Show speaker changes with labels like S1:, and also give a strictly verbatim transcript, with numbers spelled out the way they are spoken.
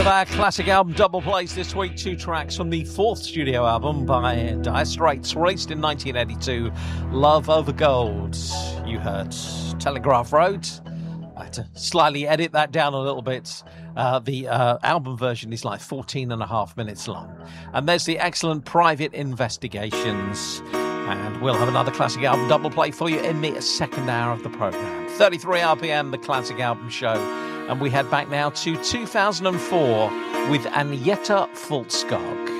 S1: With our classic album double plays this week, two tracks from the fourth studio album by Dire Straits, released in nineteen eighty-two, Love Over Gold. You heard Telegraph Road. I had to slightly edit that down a little bit. Uh, the uh, album version is like fourteen and a half minutes long. And there's the excellent Private Investigations. And we'll have another classic album double play for you in the second hour of the programme. thirty-three R P M, the classic album show. And we head back now to two thousand four with Agneta Faltskog.